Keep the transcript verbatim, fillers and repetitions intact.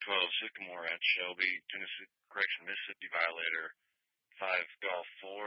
twelve Sycamore at Shelby, Tennessee, correction, Mississippi Violator, five Golf four.